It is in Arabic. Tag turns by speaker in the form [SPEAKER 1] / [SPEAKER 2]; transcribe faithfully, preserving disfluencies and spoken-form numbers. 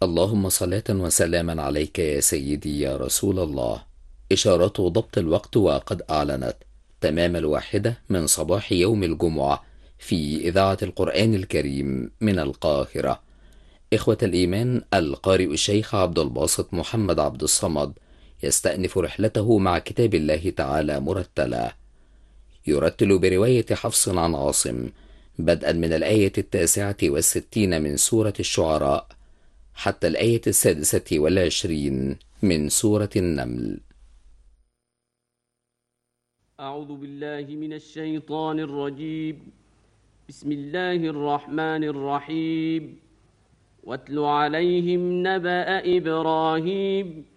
[SPEAKER 1] اللهم صلاة وسلاما عليك يا سيدي يا رسول الله. إشارات ضبط الوقت وقد أعلنت تمام الواحدة من صباح يوم الجمعة في إذاعة القرآن الكريم من القاهرة. إخوة الإيمان، القارئ الشيخ عبد الباسط محمد عبد الصمد يستأنف رحلته مع كتاب الله تعالى مرتلا. يرتل برواية حفص عن عاصم بدءا من الآية التاسعة والستين من سورة الشعراء حتى الآية السادسة والعشرين من سورة النمل.
[SPEAKER 2] أعوذ بالله من الشيطان الرجيم. بسم الله الرحمن الرحيم. واتل عليهم نبأ إبراهيم